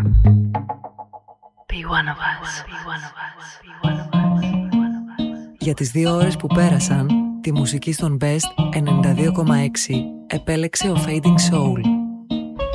Για τις 2 ώρες που πέρασαν, τη μουσική στον Best 92,6 επέλεξε ο Fading Soul.